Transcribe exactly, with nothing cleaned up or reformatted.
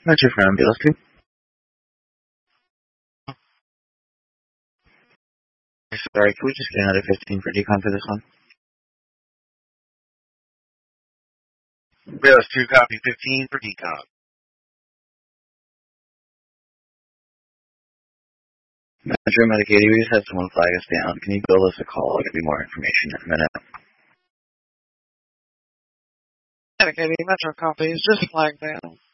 Metro for ambulance, two. Sorry, can we just get another fifteen for decon for this one? Bills two, copy fifteen for decon. Metro Medicaid, we just had someone flag us down. Can you bill us a call? I'll give you more information in a minute. Medicaid, Metro copy is just flagged down.